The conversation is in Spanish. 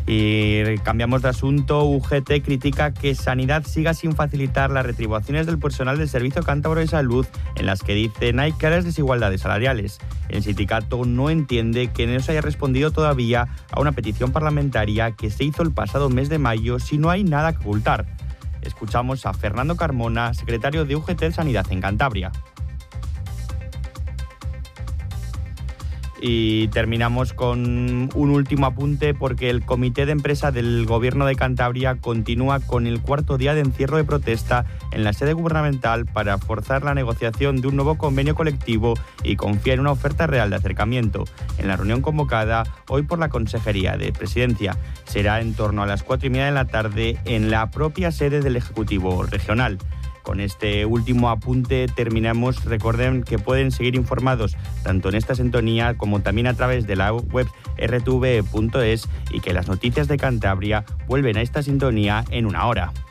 Y cambiamos de asunto. UGT critica que Sanidad siga sin facilitar las retribuciones del personal del Servicio Cántabro de Salud, en las que dicen hay claras desigualdades salariales. El sindicato no entiende que no se haya respondido todavía a una petición parlamentaria que se hizo el pasado mes de mayo si no hay nada que ocultar. Escuchamos a Fernando Carmona, secretario de UGT de Sanidad en Cantabria. Y terminamos con un último apunte porque el Comité de Empresa del Gobierno de Cantabria continúa con el cuarto día de encierro de protesta en la sede gubernamental para forzar la negociación de un nuevo convenio colectivo y confía en una oferta real de acercamiento. En la reunión convocada hoy por la Consejería de Presidencia será en torno a las 4:30 de la tarde en la propia sede del Ejecutivo Regional. Con este último apunte terminamos. Recuerden que pueden seguir informados tanto en esta sintonía como también a través de la web rtv.es y que las noticias de Cantabria vuelven a esta sintonía en una hora.